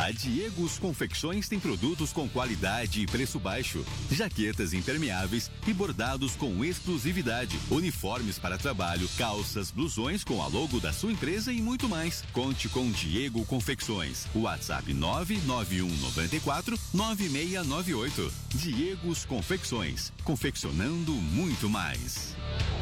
A Diegos Confecções tem produtos com qualidade e preço baixo, jaquetas impermeáveis e bordados com exclusividade, uniformes para trabalho, calças, blusões com a logo da sua empresa e muito mais. Conte com Diego Confecções. WhatsApp 991949698. Diegos Confecções, confeccionando muito mais.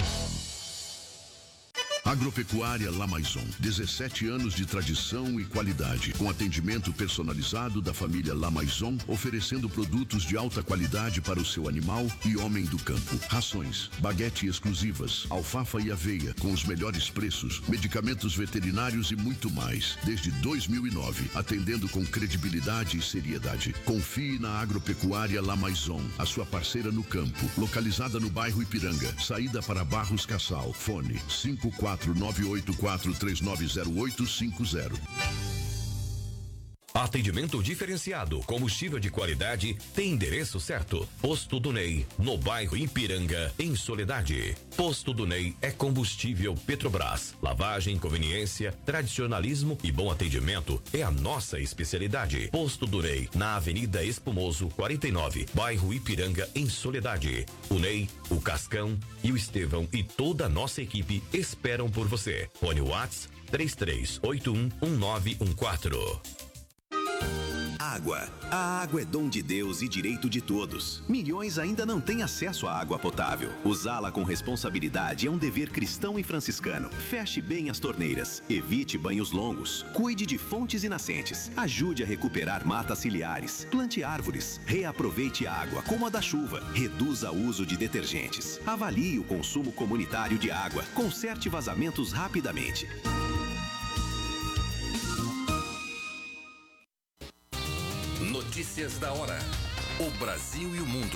Agropecuária La Maison, 17 anos de tradição e qualidade, com atendimento personalizado da família La Maison, oferecendo produtos de alta qualidade para o seu animal e homem do campo. Rações, baguete exclusivas, alfafa e aveia com os melhores preços, medicamentos veterinários e muito mais. Desde 2009, atendendo com credibilidade e seriedade. Confie na Agropecuária La Maison, a sua parceira no campo, localizada no bairro Ipiranga, saída para Barros Cassal. Fone 54984390850. Atendimento diferenciado, combustível de qualidade, tem endereço certo. Posto do Ney, no bairro Ipiranga, em Soledade. Posto do Ney é combustível Petrobras. Lavagem, conveniência, tradicionalismo e bom atendimento é a nossa especialidade. Posto do Ney, na Avenida Espumoso, 49, bairro Ipiranga, em Soledade. O Ney, o Cascão e o Estevão e toda a nossa equipe esperam por você. Fone WhatsApp 33811914. Água. A água é dom de Deus e direito de todos. Milhões ainda não têm acesso à água potável. Usá-la com responsabilidade é um dever cristão e franciscano. Feche bem as torneiras. Evite banhos longos. Cuide de fontes e nascentes. Ajude a recuperar matas ciliares. Plante árvores. Reaproveite a água, como a da chuva. Reduza o uso de detergentes. Avalie o consumo comunitário de água. Conserte vazamentos rapidamente. Notícias da hora. O Brasil e o mundo.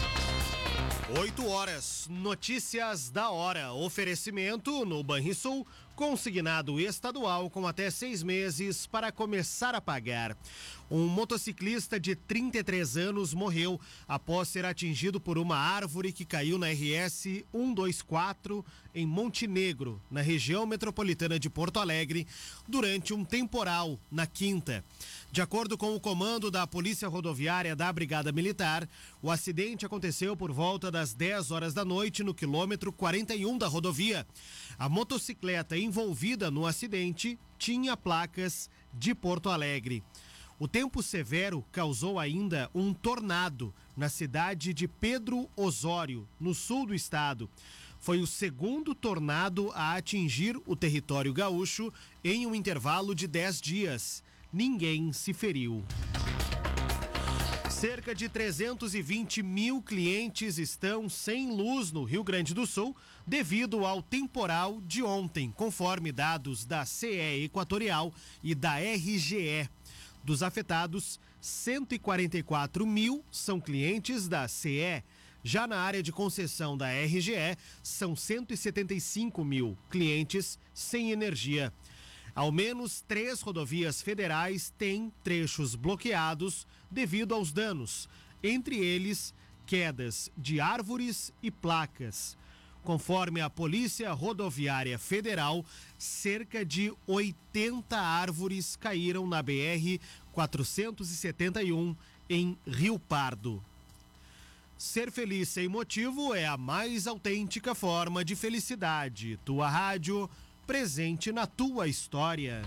8 horas. Notícias da hora. Oferecimento no Banrisul. Consignado estadual com até 6 meses para começar a pagar. Um motociclista de 33 anos morreu após ser atingido por uma árvore que caiu na RS 124 em Montenegro, na região metropolitana de Porto Alegre, durante um temporal na quinta. De acordo com o comando da Polícia Rodoviária da Brigada Militar, o acidente aconteceu por volta das 10 horas da noite no quilômetro 41 da rodovia. A motocicleta envolvida no acidente tinha placas de Porto Alegre. O tempo severo causou ainda um tornado na cidade de Pedro Osório, no sul do estado. Foi o segundo tornado a atingir o território gaúcho em um intervalo de 10 dias. Ninguém se feriu. Cerca de 320 mil clientes estão sem luz no Rio Grande do Sul devido ao temporal de ontem, conforme dados da CE Equatorial e da RGE. Dos afetados, 144 mil são clientes da CE. Já na área de concessão da RGE, são 175 mil clientes sem energia. Ao menos 3 rodovias federais têm trechos bloqueados devido aos danos, entre eles quedas de árvores e placas. Conforme a Polícia Rodoviária Federal, cerca de 80 árvores caíram na BR-471 em Rio Pardo. Ser feliz sem motivo é a mais autêntica forma de felicidade. Tua rádio, presente na tua história.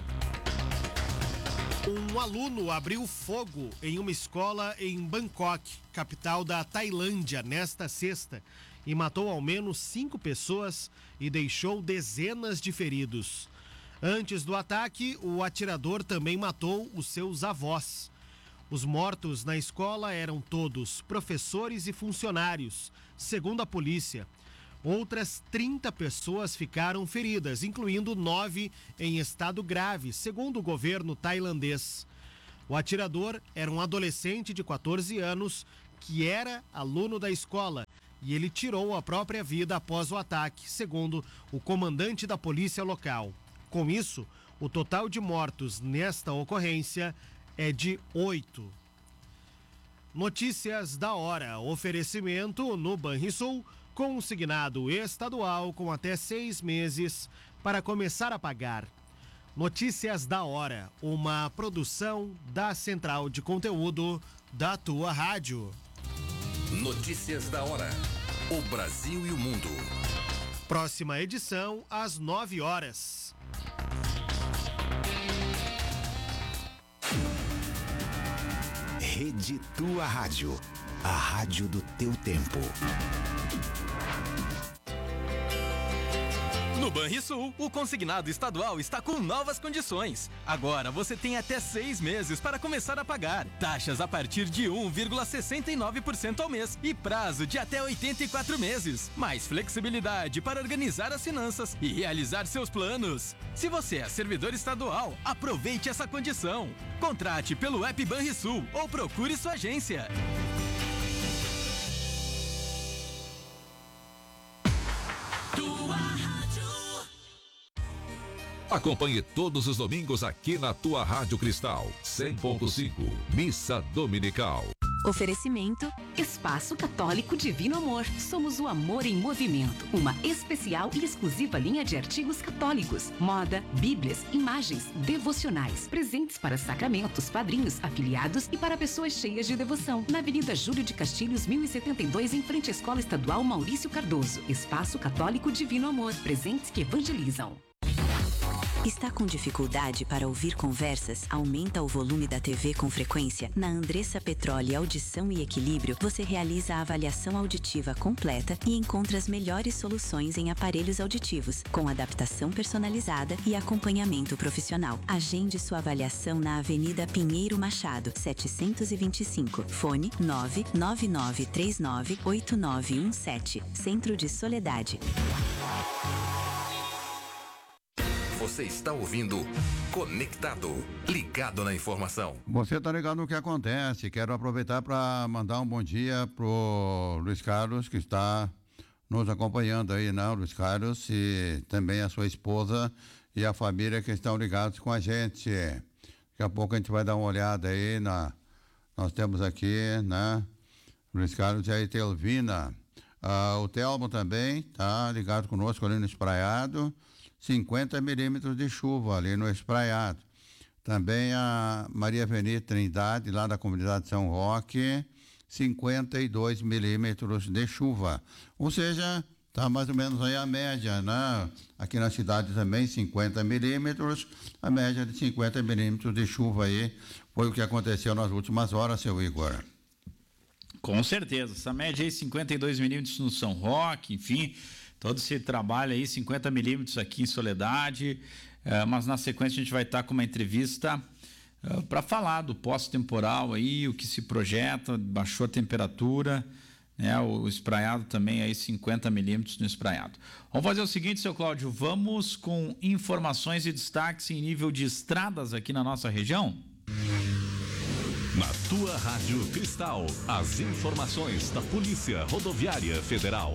Um aluno abriu fogo em uma escola em Bangkok, capital da Tailândia, nesta sexta, e matou ao menos 5 pessoas e deixou dezenas de feridos. Antes do ataque, o atirador também matou os seus avós. Os mortos na escola eram todos professores e funcionários, segundo a polícia. Outras 30 pessoas ficaram feridas, incluindo 9 em estado grave, segundo o governo tailandês. O atirador era um adolescente de 14 anos que era aluno da escola e ele tirou a própria vida após o ataque, segundo o comandante da polícia local. Com isso, o total de mortos nesta ocorrência é de 8. Notícias da hora. Oferecimento no Banrisul. Consignado estadual com até 6 meses para começar a pagar. Notícias da hora, uma produção da Central de Conteúdo da tua rádio. Notícias da hora. O Brasil e o mundo. Próxima edição às 9 horas. Rede Tua Rádio. A rádio do teu tempo. No Banrisul, o consignado estadual está com novas condições. Agora você tem até 6 meses para começar a pagar. Taxas a partir de 1,69% ao mês e prazo de até 84 meses. Mais flexibilidade para organizar as finanças e realizar seus planos. Se você é servidor estadual, aproveite essa condição. Contrate pelo app Banrisul ou procure sua agência. Acompanhe todos os domingos aqui na tua Rádio Cristal 100.5, Missa Dominical. Oferecimento Espaço Católico Divino Amor. Somos o amor em movimento. Uma especial e exclusiva linha de artigos católicos, moda, bíblias, imagens, devocionais, presentes para sacramentos, padrinhos, afiliados e para pessoas cheias de devoção. Na Avenida Júlio de Castilhos, 1072, em frente à Escola Estadual Maurício Cardoso. Espaço Católico Divino Amor. Presentes que evangelizam. Está com dificuldade para ouvir conversas? Aumenta o volume da TV com frequência? Na Andressa Petróleo Audição e Equilíbrio, você realiza a avaliação auditiva completa e encontra as melhores soluções em aparelhos auditivos, com adaptação personalizada e acompanhamento profissional. Agende sua avaliação na Avenida Pinheiro Machado, 725. Fone 999398917. Centro de Soledade. Você está ouvindo Conectado, ligado na informação. Você está ligado no que acontece. Quero aproveitar para mandar um bom dia pro Luiz Carlos, que está nos acompanhando aí, né? Luiz Carlos e também a sua esposa e a família que estão ligados com a gente. Daqui a pouco a gente vai dar uma olhada aí nós temos aqui, né? Luiz Carlos e a Etelvina. O Telmo também tá ligado conosco ali no Espraiado. 50 milímetros de chuva ali no Espraiado. Também a Maria Avenida Trindade, lá da comunidade São Roque, 52 milímetros de chuva. Ou seja, tá mais ou menos aí a média, né? Aqui na cidade também, 50 milímetros, a média de 50 milímetros de chuva aí foi o que aconteceu nas últimas horas, seu Igor. Com certeza, essa média aí, 52 milímetros no São Roque, enfim... Todo esse trabalho aí, 50 milímetros aqui em Soledade, mas na sequência a gente vai estar com uma entrevista para falar do pós-temporal aí, o que se projeta, baixou a temperatura, né? O Espraiado também aí, 50 milímetros no Espraiado. Vamos fazer o seguinte, seu Cláudio, vamos com informações e destaques em nível de estradas aqui na nossa região? Na tua Rádio Cristal, as informações da Polícia Rodoviária Federal.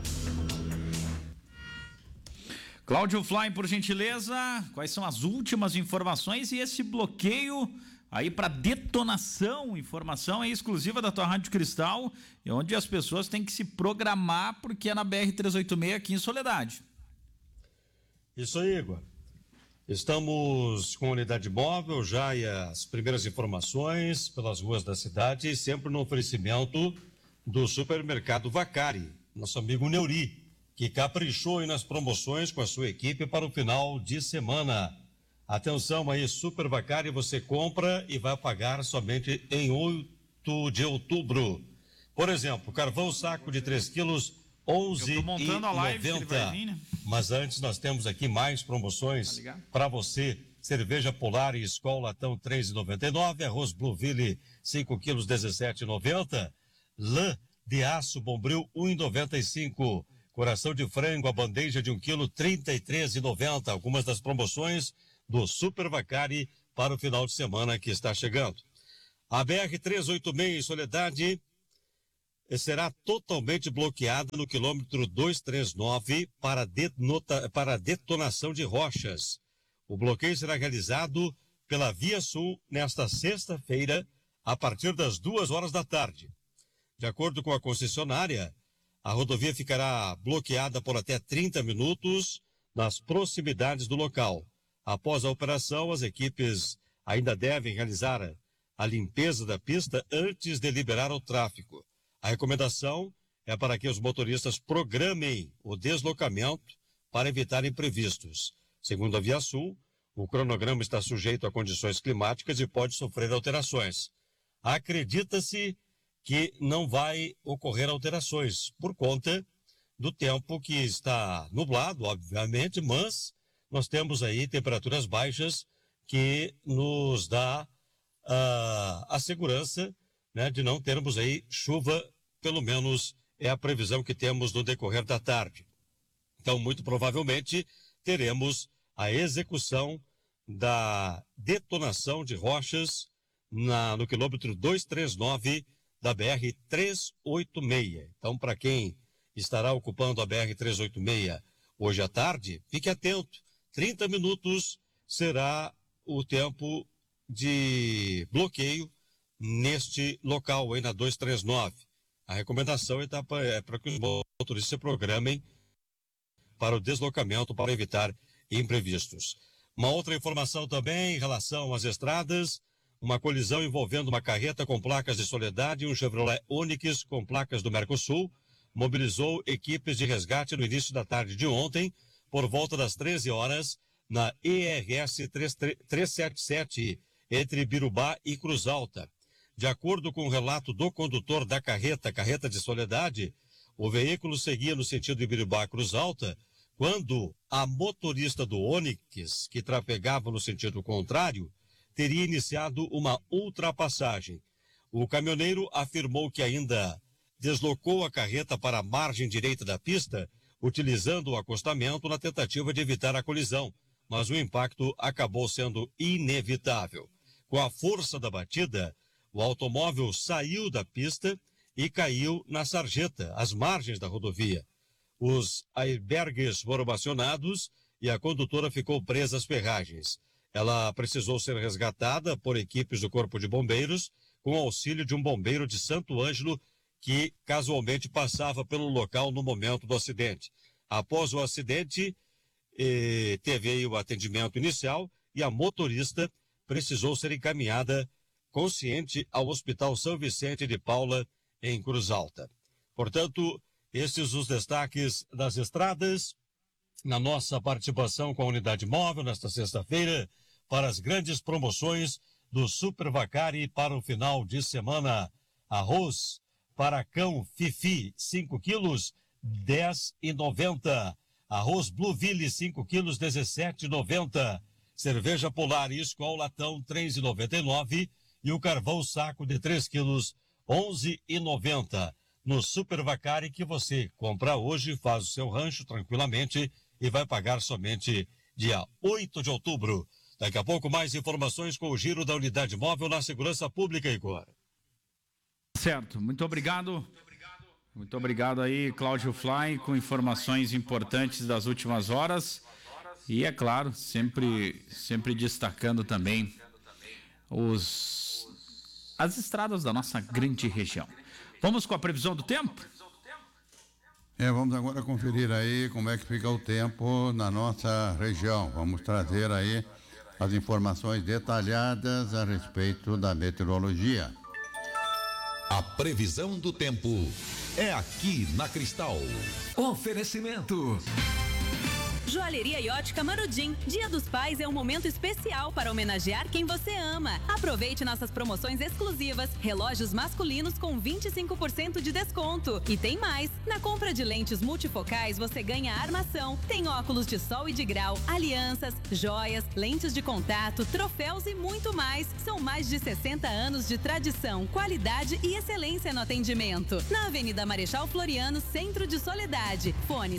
Cláudio Fly, por gentileza, quais são as últimas informações e esse bloqueio aí para detonação? Informação aí exclusiva da tua Rádio Cristal, onde as pessoas têm que se programar porque é na BR-386 aqui em Soledade. Isso aí, Igor. Estamos com unidade móvel já e as primeiras informações pelas ruas da cidade, sempre no oferecimento do supermercado Vacari, nosso amigo Neuri, que caprichou aí nas promoções com a sua equipe para o final de semana. Atenção aí, Super Vacari, você compra e vai pagar somente em 8 de outubro. Por exemplo, carvão saco de 3 quilos, R$11,90. Né? Mas antes nós temos aqui mais promoções para você. Cerveja Polar e Skol Latão, R$3,99. Arroz Blueville, 5 quilos, R$17,90. Lã de aço Bombril, R$1,95. Coração de frango, a bandeja de 1 quilo, R$33,90. Algumas das promoções do Super Vacari para o final de semana que está chegando. A BR-386 em Soledade será totalmente bloqueada no quilômetro 239 para detonação de rochas. O bloqueio será realizado pela Via Sul nesta sexta-feira, a partir das 2 horas da tarde. De acordo com a concessionária, a rodovia ficará bloqueada por até 30 minutos nas proximidades do local. Após a operação, as equipes ainda devem realizar a limpeza da pista antes de liberar o tráfego. A recomendação é para que os motoristas programem o deslocamento para evitar imprevistos. Segundo a Viasul, o cronograma está sujeito a condições climáticas e pode sofrer alterações. Acredita-se que não vai ocorrer alterações por conta do tempo que está nublado, obviamente, mas nós temos aí temperaturas baixas que nos dá a segurança, né, de não termos aí chuva, pelo menos é a previsão que temos no decorrer da tarde. Então, muito provavelmente, teremos a execução da detonação de rochas no quilômetro 239 da BR-386. Então, para quem estará ocupando a BR-386 hoje à tarde, fique atento. 30 minutos será o tempo de bloqueio neste local aí na 239. A recomendação é para que os motoristas se programem para o deslocamento para evitar imprevistos. Uma outra informação também em relação às estradas, uma colisão envolvendo uma carreta com placas de Soledade e um Chevrolet Onix com placas do Mercosul mobilizou equipes de resgate no início da tarde de ontem, por volta das 13 horas, na ERS 377, entre Birubá e Cruz Alta. De acordo com o relato do condutor da carreta de Soledade, o veículo seguia no sentido de Birubá Cruz Alta, quando a motorista do Onix, que trafegava no sentido contrário, teria iniciado uma ultrapassagem. O caminhoneiro afirmou que ainda deslocou a carreta para a margem direita da pista, utilizando o acostamento na tentativa de evitar a colisão, mas o impacto acabou sendo inevitável. Com a força da batida, o automóvel saiu da pista e caiu na sarjeta, às margens da rodovia. Os airbags foram acionados e a condutora ficou presa às ferragens. Ela precisou ser resgatada por equipes do Corpo de Bombeiros, com auxílio de um bombeiro de Santo Ângelo, que casualmente passava pelo local no momento do acidente. Após o acidente, teve aí o atendimento inicial e a motorista precisou ser encaminhada consciente ao Hospital São Vicente de Paula, em Cruz Alta. Portanto, esses os destaques das estradas, na nossa participação com a unidade móvel nesta sexta-feira, para as grandes promoções do Super Vacari para o final de semana. Arroz para cão Fifi, 5 quilos, R$10,90. Arroz Blueville, 5 quilos, R$17,90. Cerveja Polar e Skol Latão, R$3,99. E o carvão saco de 3 quilos, R$11,90. No Super Vacari, que você compra hoje, faz o seu rancho tranquilamente e vai pagar somente dia 8 de outubro. Daqui a pouco mais informações com o giro da unidade móvel na segurança pública, Igor. Certo, muito obrigado. Muito obrigado aí, Cláudio Fly, com informações importantes das últimas horas. E é claro, sempre destacando também as estradas da nossa grande região. Vamos com a previsão do tempo? Vamos agora conferir aí como é que fica o tempo na nossa região. Vamos trazer aí as informações detalhadas a respeito da meteorologia. A previsão do tempo é aqui na Cristal. Oferecimento. Joalheria e Ótica Marudim. Dia dos Pais é um momento especial para homenagear quem você ama. Aproveite nossas promoções exclusivas. Relógios masculinos com 25% de desconto. E tem mais. Na compra de lentes multifocais, você ganha armação. Tem óculos de sol e de grau, alianças, joias, lentes de contato, troféus e muito mais. São mais de 60 anos de tradição, qualidade e excelência no atendimento. Na Avenida Marechal Floriano, Centro de Soledade. Fone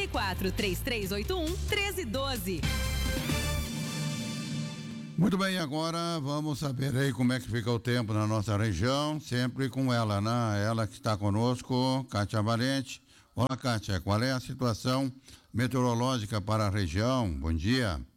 54-3381-1312. Muito bem, agora vamos saber aí como é que fica o tempo na nossa região, sempre com ela, né? Ela que está conosco, Kátia Valente. Olá, Kátia, qual é a situação meteorológica para a região? Bom dia.